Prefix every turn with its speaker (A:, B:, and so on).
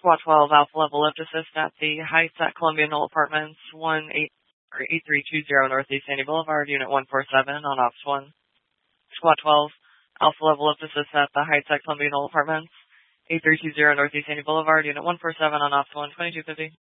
A: Squad 12, Alpha Level Lift Assist at the Heights at Columbia Knoll Apartments, 8320 Northeast Sandy Boulevard, Unit 147 on Ops 1. Squad 12, Alpha Level Lift Assist at the Heights at Columbia Knoll Apartments, 8320 Northeast Sandy Boulevard, Unit 147 on Ops 1, 2250.